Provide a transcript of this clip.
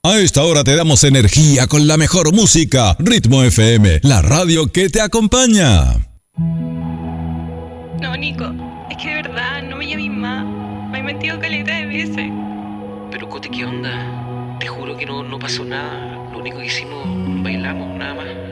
A esta hora te damos energía con la mejor música. Ritmo FM, la radio que te acompaña. No, Nico, es que de verdad no me llames más. Me he mentido caleta de veces. Pero Cote, ¿qué onda? Te juro que no pasó nada. Lo único que hicimos, bailamos, nada más.